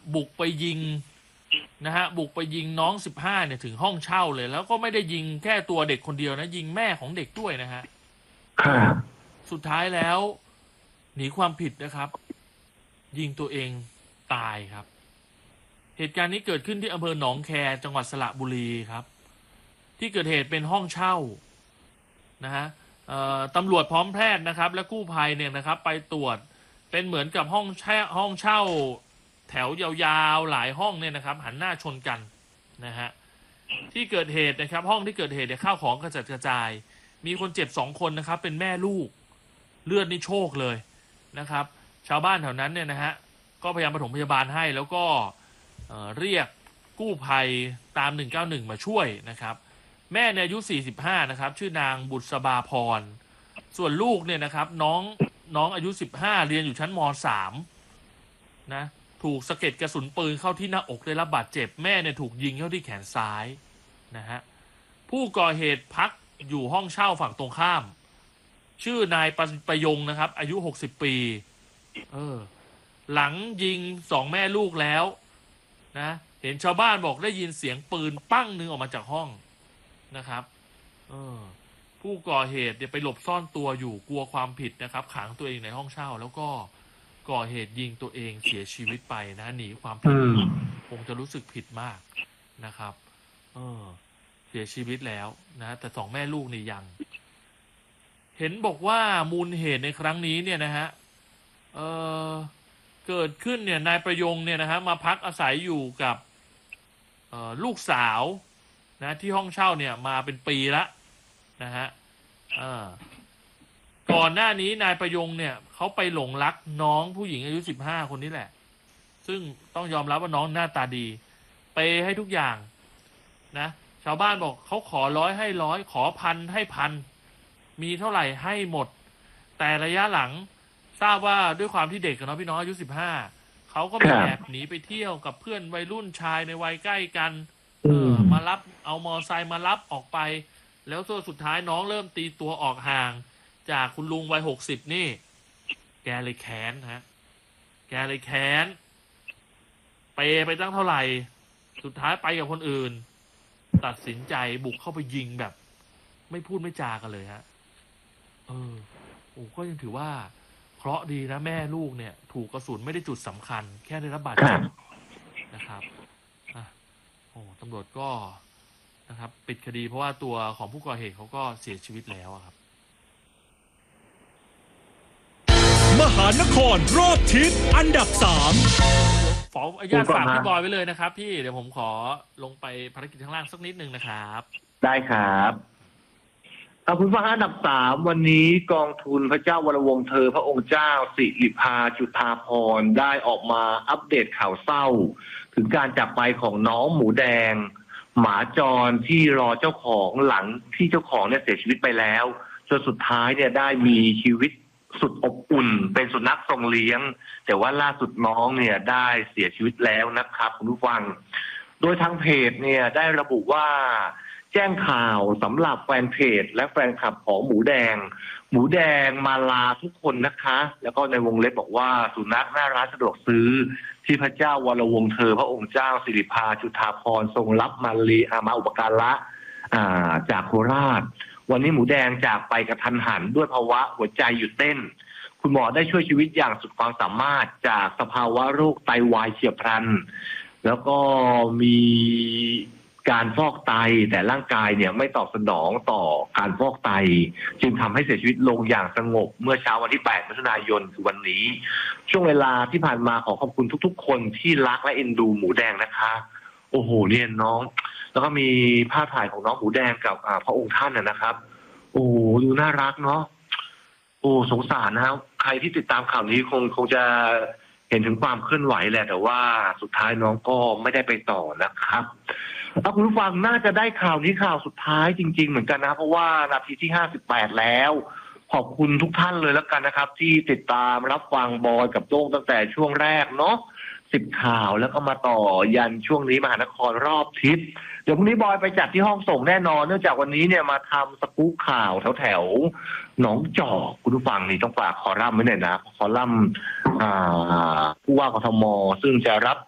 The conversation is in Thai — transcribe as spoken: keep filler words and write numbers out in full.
บุกไปยิงนะฮะบุกไปยิงน้องสิบห้าเนี่ยถึงห้องเช่าเลย แล้วก็ไม่ได้ยิงแค่ตัวเด็กคนเดียวนะยิงแม่ของเด็กด้วยนะฮะครับสุดท้ายแล้วหนีความผิดนะครับ ยิงตัวเองตายครับ เหตุการณ์นี้เกิดขึ้นที่อำเภอหนองแคจังหวัดสระบุรีครับ ที่เกิดเหตุเป็นห้องเช่านะฮะตำรวจพร้อมแพทย์นะครับ และกู้ภัยเนี่ยนะครับ ไปตรวจเป็นเหมือนกับห้องแช่ห้องเช่าแถวยาวๆหลายห้องเนี่ยนะครับ หันหน้าชนกันนะฮะที่เกิดเหตุนะครับ ห้องที่เกิดเหตุเนี่ยข้าวของกระจัดกระจาย มีคนเจ็บสองคนนะครับ เป็นแม่ลูกเลือดนี่โชคเลยนะครับ ชาวบ้านแถวนั้นเนี่ยนะฮะก็พยายามปฐมพยาบาลให้แล้วก็เอ่อเรียกกู้ภัยตามหนึ่งเก้าหนึ่งมาช่วยนะครับ แม่เนี่ยอายุสี่สิบห้านะครับชื่อนางบุษบาพรส่วนลูกเนี่ยนะครับน้องน้องอายุสิบห้าเรียนอยู่ชั้นม สามนะถูกสะเก็ดกระสุนปืนเข้าที่หน้าอกได้รับบาดเจ็บแม่เนี่ยถูกยิงเข้าที่แขนซ้ายนะฮะผู้ก่อเหตุพักอยู่ห้องเช่าฝั่งตรงข้ามชื่อนายปประยงนะครับอายุหกสิบปีเออหลังยิงสองแม่ลูกแล้วนะเห็นชาวบ้านบอกได้ยินเสียงปืนปั้งหนึ่งออกมาจากห้องนะครับเออผู้ก่อเหตุเนี่ยไปหลบซ่อนตัวอยู่กลัวความผิดนะครับขังตัวเองในห้องเช่าแล้วก็ก่อเหตุยิงตัวเองเสียชีวิตไปนะหนีความผิดคงจะรู้สึกผิดมากนะครับเออเสียชีวิตแล้วนะแต่สองแม่ลูกนี่ยังเห็นบอกว่ามูลเหตุในครั้งนี้เนี่ยนะฮะเออเกิดขึ้นเนี่ยนายประยงเนี่ยนะฮะมาพักอาศัยอยู่กับเอ่อลูกสาวนะที่ห้องเช่าเนี่ยมาเป็นปีละนะฮะก่อนหน้านี้นายประยงเนี่ยเขาไปหลงรักน้องผู้หญิงอายุสิบห้าคนนี้แหละซึ่งต้องยอมรับว่าน้องหน้าตาดีเปย์ให้ทุกอย่างนะชาวบ้านบอกเขาขอร้อยให้ร้อยขอพันให้พันมีเท่าไหร่ให้หมดแต่ระยะหลังทราบว่าด้วยความที่เด็กกับน้องพี่น้องอายุสิบห้าเขาก็ไปแอบหนีไปเที่ยวกับเพื่อนวัยรุ่นชายในวัยใกล้กันเออมารับเอามอไซค์มารับออกไปแล้วตัวสุดท้ายน้องเริ่มตีตัวออกห่างจากคุณลุงวัยหกสิบนี่แกเลยแค้นฮะแกเลยแค้นเปไปตั้งเท่าไหร่สุดท้ายไปกับคนอื่นตัดสินใจบุกเข้าไปยิงแบบไม่พูดไม่จากันเลยฮะเออโอ้ก็ยังถือว่าเคราะห์ดีนะแม่ลูกเนี่ยถูกกระสุนไม่ได้จุดสำคัญแค่ได้รับบาดเจ็บนะครับอ่ะโอ้ตำรวจก็นะครับปิดคดีเพราะว่าตัวของผู้ก่อเหตุเขาก็เสียชีวิตแล้วครับมหานครรอบทิศอันดับสามขออนุญาตฝากพี่บอยไว้เลยนะครับพี่เดี๋ยวผมขอลงไปภารกิจข้างล่างสักนิดนึงนะครับได้ครับขอบคุณฟังอันดับสามวันนี้กองทุนพระเจ้าวรวงศ์เธอพระองค์เจ้าสิริภาจุฑาภรณ์ได้ออกมาอัปเดตข่าวเศร้าถึงการจากไปของน้องหมูแดงหมาจรที่รอเจ้าของหลังที่เจ้าของเนี่ยเสียชีวิตไปแล้วจนสุดท้ายเนี่ยได้มีชีวิตสุดอบอุ่นเป็นสุนัขทรงเลี้ยงแต่ว่าล่าสุดน้องเนี่ยได้เสียชีวิตแล้วนะครับคุณผู้ฟังโดยทางเพจเนี่ยได้ระบุว่าแจ้งข่าวสำหรับแฟนเพจและแฟนคลับของหมูแดงหมูแดงมาลาทุกคนนะคะแล้วก็ในวงเล็บบอกว่าสุนัขหน้าร้านสะดวกซื้อที่พระเจ้าวรวงศ์เธอพระองค์เจ้าสิริภาจุฑาภรณ์ทรงรับมาลีอามาอุปการะจากโคราชวันนี้หมูแดงจากไปกระทันหันด้วยภาวะหัวใจหยุดเต้นคุณหมอได้ช่วยชีวิตอย่างสุดความสามารถจากสภาวะโรคไตวายเฉียบพลันแล้วก็มีการฟอกไตแต่ร่างกายเนี่ยไม่ตอบสนองต่อการฟอกไตจึงทำให้เสียชีวิตลงอย่างสงบเมื่อเช้าวันที่แปดมิถุนายนคือวันนี้ช่วงเวลาที่ผ่านมาขอขอบคุณทุกๆคนที่รักและเอ็นดูหมูแดงนะคะโอ้โหเนี่ยน้องแล้วก็มีภาพถ่ายของน้องหมูแดงกับพระองค์ท่านนะครับโอ้ดูน่ารักเนาะโอ้สงสารนะครับใครที่ติดตามข่าวนี้คงคงจะเห็นถึงความเคลื่อนไหวแหละแต่ว่าสุดท้ายน้องก็ไม่ได้ไปต่อนะครับเอาคุณผู้ฟังน่าจะได้ข่าวนี้ข่าวสุดท้ายจริงๆเหมือนกันนะเพราะว่านาทีที่ห้าสิบแปดแล้วขอบคุณทุกท่านเลยแล้วกันนะครับที่ติดตามรับฟังบอยกับโต้งตั้งแต่ช่วงแรกเนาะสิบข่าวแล้วก็มาต่อยันช่วงนี้มหานครรอบทิศเดี๋ยวพรุ่งนี้บอยไปจัดที่ห้องส่งแน่นอนเนื่องจากวันนี้เนี่ยมาทำสกู๊ปข่าวแถวแถวหนองจอกคุณผู้ฟังนี่ต้องฝากคอลัมน์ไว้หน่อยนะคอลัมน์ผู้ว่ากทมซึ่งจะรับ